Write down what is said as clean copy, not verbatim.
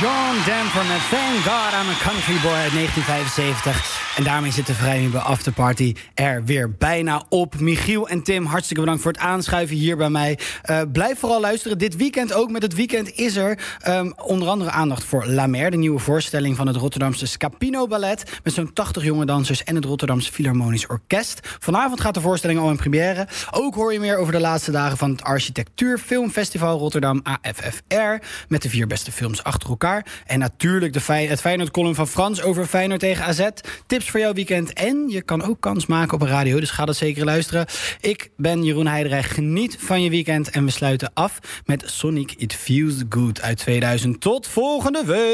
John Denver met Thank God I'm a Country Boy uit 1975. En daarmee zit de Vrijmibo Afterparty er weer bijna op. Michiel en Tim, hartstikke bedankt voor het aanschuiven hier bij mij. Blijf vooral luisteren. Dit weekend ook. Met het weekend is er onder andere aandacht voor La Mer, de nieuwe voorstelling van het Rotterdamse Scapino Ballet, met zo'n 80 jonge dansers en het Rotterdamse Philharmonisch Orkest. Vanavond gaat de voorstelling al in première. Ook hoor je meer over de laatste dagen van het Architectuur Filmfestival Rotterdam AFFR, met de 4 beste films achter elkaar. En natuurlijk het Feyenoord-column van Frans over Feyenoord tegen AZ. Tips voor jouw weekend. En je kan ook kans maken op een radio, dus ga dat zeker luisteren. Ik ben Jeroen Heiderij. Geniet van je weekend. En we sluiten af met Sonic It Feels Good uit 2000. Tot volgende week.